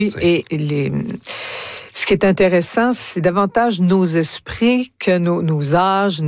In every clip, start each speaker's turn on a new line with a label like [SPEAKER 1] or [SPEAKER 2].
[SPEAKER 1] Et ce qui est intéressant, c'est davantage nos esprits que nos âges,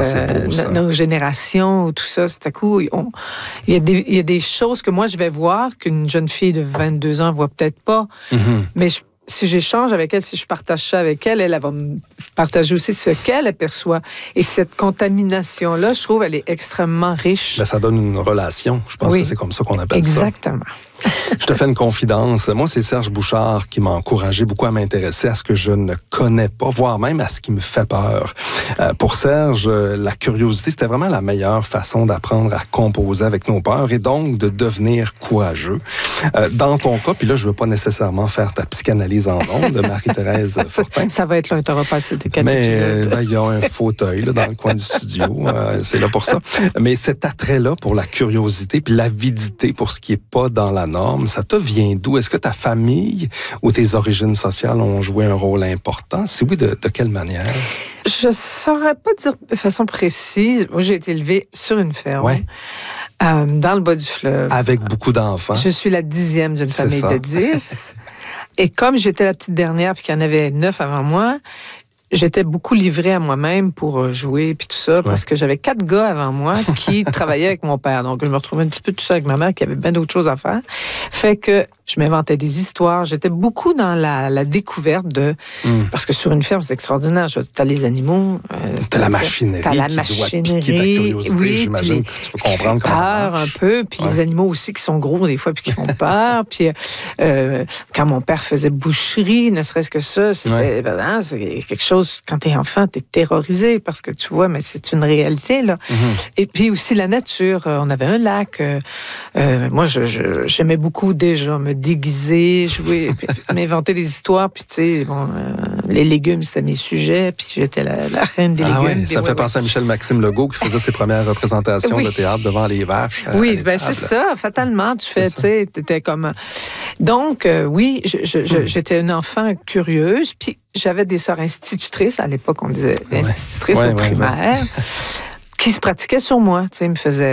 [SPEAKER 1] nos générations, tout ça. C'est à coup, il y a des choses que moi, je vais voir qu'une jeune fille de 22 ans ne voit peut-être pas. Mm-hmm. Mais si j'échange avec elle, si je partage ça avec elle, elle va me partager aussi ce qu'elle aperçoit. Et cette contamination-là, je trouve, elle est extrêmement riche.
[SPEAKER 2] Ça donne une relation. Je pense que c'est comme ça qu'on appelle
[SPEAKER 1] Exactement.
[SPEAKER 2] ça. Je te fais une confidence. Moi, c'est Serge Bouchard qui m'a encouragé beaucoup à m'intéresser à ce que je ne connais pas, voire même à ce qui me fait peur. Pour Serge, la curiosité, c'était vraiment la meilleure façon d'apprendre à composer avec nos peurs et donc de devenir courageux. Dans ton cas, puis là, je veux pas nécessairement faire ta psychanalyse en ondes, Marie-Thérèse Fortin.
[SPEAKER 1] Ça va être là, tu n'auras pas assez de 4
[SPEAKER 2] épisodes. Mais il y a un fauteuil là, dans le coin du studio, c'est là pour ça. Mais cet attrait-là pour la curiosité puis l'avidité pour ce qui est pas dans la norme, ça te vient d'où? Est-ce que ta famille ou tes origines sociales ont joué un rôle important? Si oui, de quelle manière?
[SPEAKER 1] Je saurais pas dire de façon précise. Moi, j'ai été élevée sur une ferme.
[SPEAKER 2] Ouais.
[SPEAKER 1] Dans le bas du fleuve.
[SPEAKER 2] Avec beaucoup d'enfants.
[SPEAKER 1] Je suis la 10e d'une famille de 10. Et comme j'étais la petite dernière puis qu'il y en avait 9 avant moi, j'étais beaucoup livrée à moi-même pour jouer puis tout ça, parce que j'avais 4 gars avant moi qui travaillaient avec mon père. Donc, je me retrouvais un petit peu tout seul avec ma mère qui avait bien d'autres choses à faire. Fait que je m'inventais des histoires. J'étais beaucoup dans la découverte de... Parce que sur une ferme, c'est extraordinaire. T'as les animaux.
[SPEAKER 2] T'as la machinerie.
[SPEAKER 1] T'as la machinerie.
[SPEAKER 2] Doit piquer ta curiosité, j'imagine que tu veux comprendre comment ça marche.
[SPEAKER 1] Un peu. Puis les animaux aussi qui sont gros des fois puis qui font peur. Puis quand mon père faisait boucherie, ne serait-ce que ça, c'était c'est quelque chose... Quand t'es enfant, t'es terrorisé parce que tu vois, mais c'est une réalité, là. Mm-hmm. Et puis aussi la nature. On avait un lac. Moi, j'aimais beaucoup déjà me déguiser, jouer, m'inventer des histoires. Puis tu sais, les légumes, c'était mes sujets. Puis j'étais la reine des légumes.
[SPEAKER 2] Ouais, ça me fait penser à Michel-Maxime Legault qui faisait ses premières représentations de théâtre devant les vaches.
[SPEAKER 1] Oui, c'est ça. Fatalement, tu fais, tu sais, t'étais comme... Donc, oui, j'étais une enfant curieuse. Puis j'avais des sœurs institutrices. À l'époque, on disait institutrices au primaire. Qui se pratiquaient sur moi. Tu sais, me faisaient